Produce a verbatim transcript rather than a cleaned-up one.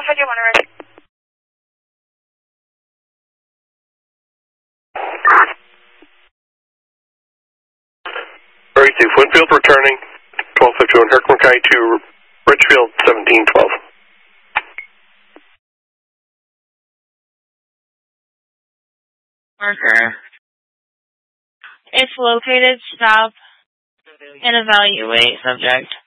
Alpha, do you want to ready? thirty-two, Winfield returning, twelve fifty-one, Herc Mackay to Richfield, seventeen twelve. Marker. It's located, stop, and evaluate subject.